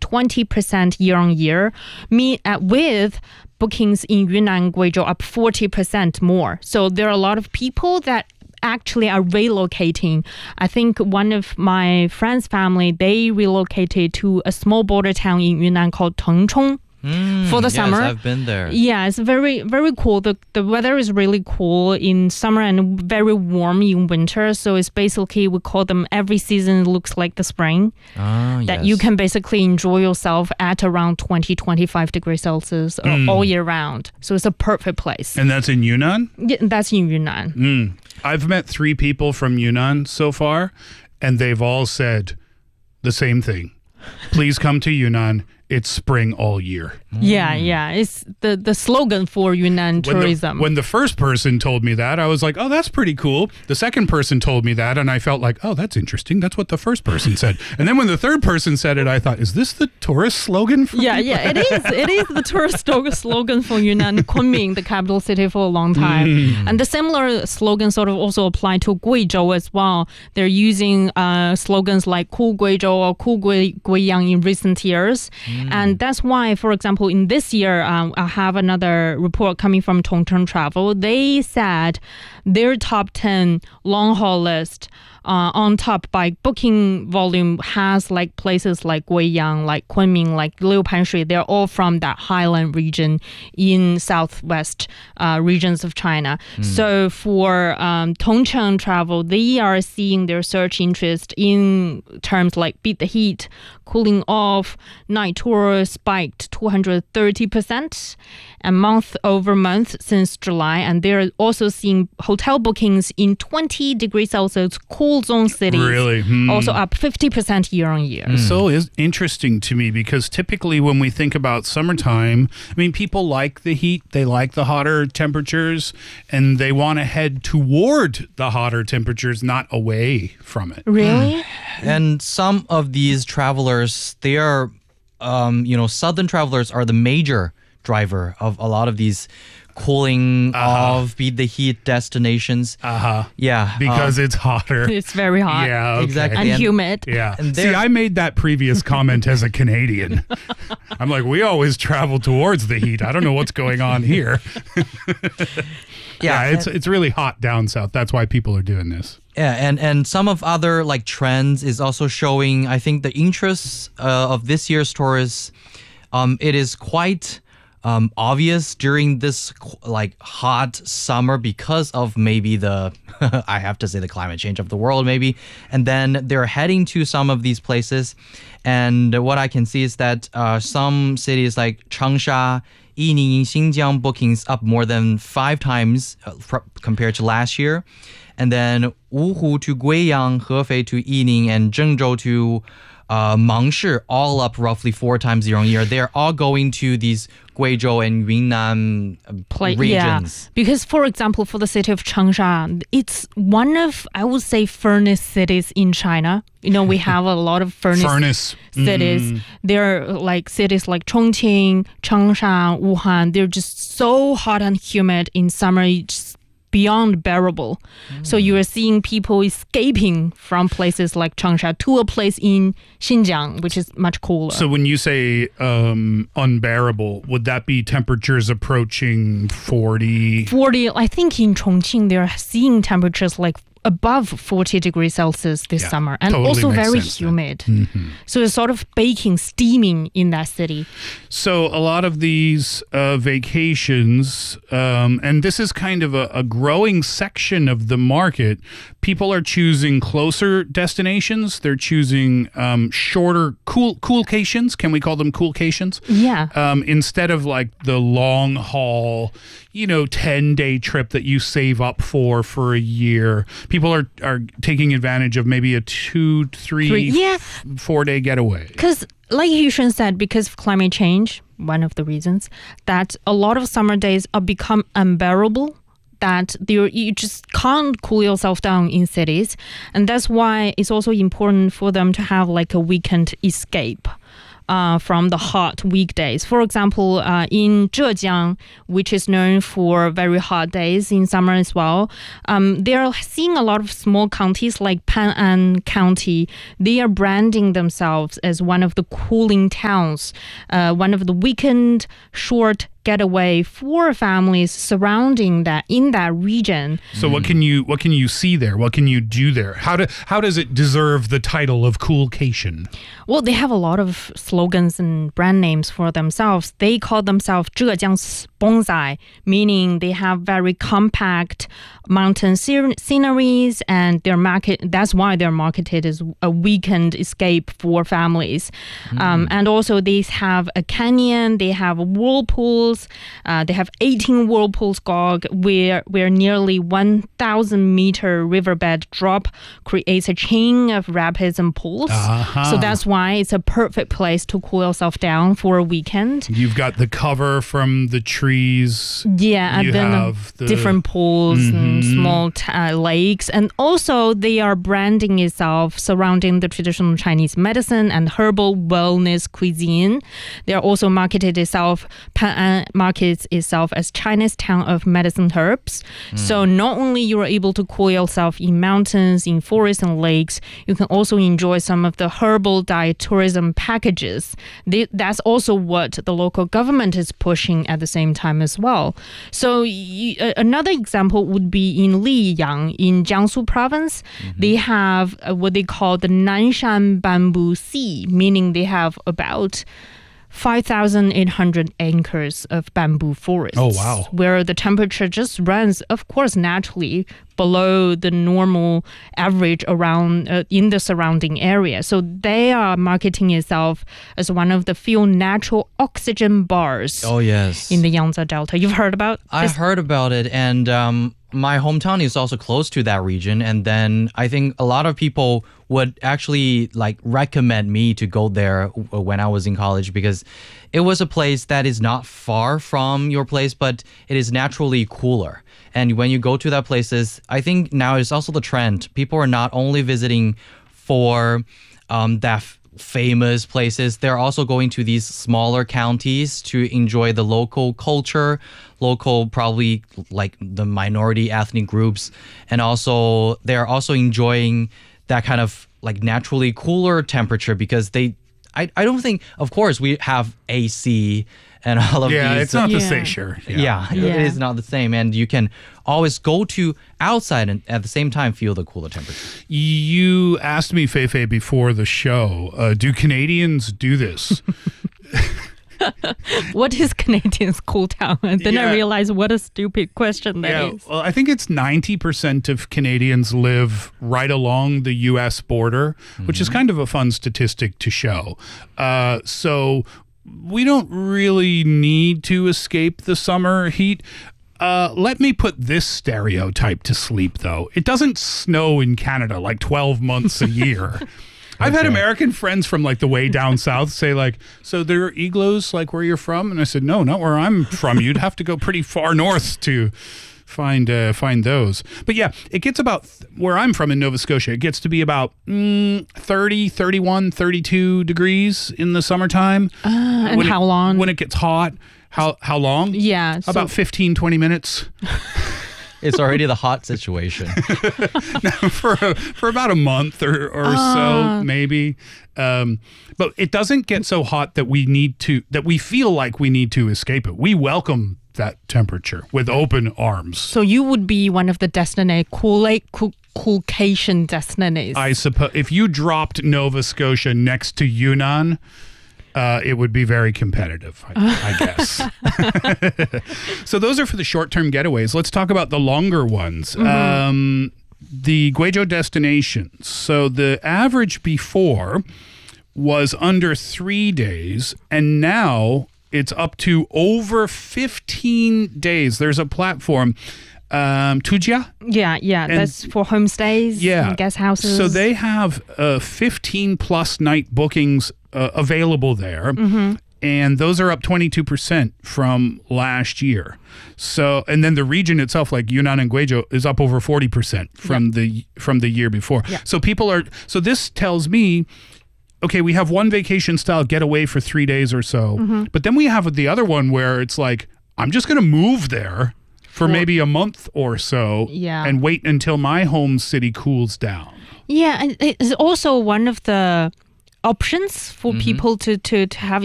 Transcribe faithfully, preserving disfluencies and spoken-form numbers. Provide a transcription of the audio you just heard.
twenty percent year on year, me, uh, with bookings in Yunnan, Guizhou up forty percent more. So there are a lot of people that actually are relocating. I think one of my friend's family, they relocated to a small border town in Yunnan called Tengchong. Mm, for the yes, summer. I've been there. Yeah, it's very, very cool. The the weather is really cool in summer and very warm in winter. So it's basically, we call them, every season looks like the spring. Ah, that yes. you can basically enjoy yourself at around twenty, twenty-five degrees Celsius Mm. all year round. So it's a perfect place. And that's in Yunnan? Yeah, that's in Yunnan. Mm. I've met three people from Yunnan so far, and they've all said the same thing. Please come to Yunnan. It's spring all year. Yeah, yeah. It's the, the slogan for Yunnan When tourism. the, when the first person told me that, I was like, oh, that's pretty cool. The second person told me that, and I felt like, oh, that's interesting. That's what the first person said. And then when the third person said it, I thought, is this the tourist slogan for Yeah, people? yeah, it is. It is the tourist sto- slogan for Yunnan, Kunming, the capital city, for a long time. Mm. And the similar slogan sort of also apply to Guizhou as well. They're using uh, slogans like Cool Guizhou or Cool Gui- Guiyang in recent years. Mm. And that's why, for example, in this year, um, I have another report coming from Tongcheng Travel. They said their top ten long-haul list uh, on top by booking volume has like places like Guiyang, like Kunming, like Liupanshui. They're all from that highland region in southwest uh, regions of China. Mm. So for um, Tongcheng Travel, they are seeing their search interest in terms like beat the heat, cooling off, night tours spiked two hundred thirty percent a month over month since July. And they're also seeing hotel bookings in twenty degrees Celsius cool zone cities. Really? Hmm. Also up fifty percent year on year. It's so is interesting to me because typically when we think about summertime, I mean, people like the heat, they like the hotter temperatures, and they want to head toward the hotter temperatures, not away from it. Really? And some of these travelers, they are, um, you know, southern travelers are the major driver of a lot of these cooling Uh-huh. off, beat the heat destinations. Uh-huh. Yeah. Because um, it's hotter. It's very hot. Yeah, okay. Exactly. And And- humid. Yeah. And See, there- I made that previous comment as a Canadian. I'm like, we always travel towards the heat. I don't know what's going on here. yeah, Yeah, it's and- it's really hot down south. That's why people are doing this. Yeah, and, and some of other like trends is also showing, I think, the interests uh, of this year's tourists. Um, it is quite um, obvious during this like hot summer because of maybe the, I have to say the climate change of the world maybe. And then they're heading to some of these places. And what I can see is that uh, some cities like Changsha, Yining, Xinjiang bookings up more than five times uh, fr- compared to last year. And then Wuhu to Guiyang, Hefei to Yining, and Zhengzhou to uh, Mangshi, all up roughly four times year on year. They're all going to these Guizhou and Yunnan uh, Play, regions. Yeah, because for example, for the city of Changsha, it's one of, I would say, furnace cities in China. You know, we have a lot of furnace, Furnace. cities. Mm. There are like cities like Chongqing, Changsha, Wuhan. They're just so hot and humid in summer. It's beyond bearable. Mm. So you are seeing people escaping from places like Changsha to a place in Xinjiang, which is much cooler. So when you say um, unbearable, would that be temperatures approaching forty? forty, I think in Chongqing, they're seeing temperatures like above forty degrees Celsius this Yeah, summer, and totally also makes very sense then. humid. Mm-hmm. So it's sort of baking, steaming in that city. So a lot of these uh, vacations, um, and this is kind of a, a growing section of the market, people are choosing closer destinations. They're choosing um, shorter cool coolcations. Can we call them coolcations? Yeah. Um, instead of like the long haul, you know, ten day trip that you save up for for a year. People are, are taking advantage of maybe a two, three, Three- yeah. four day getaway. Because, like Yushun said, because of climate change, one of the reasons, that a lot of summer days are become unbearable, that you you just can't cool yourself down in cities. And that's why it's also important for them to have like a weekend escape. uh, from the hot weekdays. For example, uh, in Zhejiang, which is known for very hot days in summer as well, um, they're seeing a lot of small counties like Pan'an County. They are branding themselves as one of the cooling towns, uh, one of the weekend short getaway for families surrounding that in that region. So what can you what can you see there? What can you do there? How do how does it deserve the title of Coolcation? Well, they have a lot of slogans and brand names for themselves. They call themselves Zhejiang's bonsai, meaning they have very compact mountain sce- sceneries, and their market. That's why they're marketed as a weekend escape for families. Mm. Um, and also, they have a canyon. They have whirlpools. Uh, they have eighteen whirlpools, Gog, where where nearly one thousand meter riverbed drop creates a chain of rapids and pools. Uh-huh. So that's why it's a perfect place to cool yourself down for a weekend. You've got the cover from the trees. Yeah, you and then have the different pools mm-hmm. and small t- uh, lakes. And also they are branding itself surrounding the traditional Chinese medicine and herbal wellness cuisine. They are also marketed itself, Pan'an markets itself as China's town of medicine herbs. Mm. So not only you are able to cool yourself in mountains, in forests and lakes, you can also enjoy some of the herbal diet tourism packages. They, that's also what the local government is pushing at the same time as well. So y- another example would be in Liyang in Jiangsu province. Mm-hmm. They have uh, what they call the Nanshan Bamboo Sea, meaning they have about five thousand eight hundred acres of bamboo forests. Oh, wow. Where the temperature just runs, of course, naturally below the normal average around uh, in the surrounding area. So they are marketing itself as one of the few natural oxygen bars Oh, yes. in the Yangtze Delta. You've heard about I this? heard about it, and um, my hometown is also close to that region. And then I think a lot of people would actually like recommend me to go there w- when I was in college, because it was a place that is not far from your place, but it is naturally cooler. And when you go to that places, I think now it's also the trend. People are not only visiting for um, that f- famous places, they're also going to these smaller counties to enjoy the local culture, local probably like the minority ethnic groups. And also they're also enjoying that kind of like naturally cooler temperature, because they, I, I don't think, of course, we have A C and all of Yeah, these. it's not the Yeah. same, sure. Yeah, Yeah. it is not the same. And you can always go to outside and at the same time feel the cooler temperature. You asked me, Feifei, before the show, uh, do Canadians do this? What is Canadians' cool town? And then Yeah. I realized what a stupid question that is. Well, I think it's ninety percent of Canadians live right along the U S border, which is kind of a fun statistic to show. Uh, so we don't really need to escape the summer heat. Uh, let me put this stereotype to sleep, though. It doesn't snow in Canada like twelve months a year. I've had American friends from like the way down south say like, so there are igloos like where you're from? And I said, no, not where I'm from. You'd have to go pretty far north to find uh, find those. But yeah, it gets about, th- where I'm from in Nova Scotia, it gets to be about mm, thirty, thirty-one, thirty-two degrees in the summertime. Uh, and When how it- long? When it gets hot. How how long? yeah. so- About fifteen, twenty minutes. It's already the hot situation. for for about a month or, or so, maybe. Um, but it doesn't get so hot that we need to, that we feel like we need to escape it. We welcome that temperature with open arms. So you would be one of the destiny cool cool coolcation destinies. I suppose if you dropped Nova Scotia next to Yunnan, Uh, it would be very competitive, I, I guess. So those are for the short-term getaways. Let's talk about the longer ones. Mm-hmm. Um, the Guizhou destinations. So the average before was under three days, and now it's up to over fifteen days. There's a platform, um, Tujia. yeah, yeah. That's for homestays Yeah. and guest houses. So they have uh, fifteen plus night bookings uh, available there. Mm-hmm. And those are up twenty-two percent from last year. So, and then the region itself, like Yunnan and Guizhou, is up over forty percent from the from the year before. Yeah. So people are, so this tells me okay, we have one vacation style getaway for three days or so, Mm-hmm. but then we have the other one where it's like, I'm just going to move there for maybe a month or so Yeah. and wait until my home city cools down. Yeah, and it's also one of the options for people to, to, to have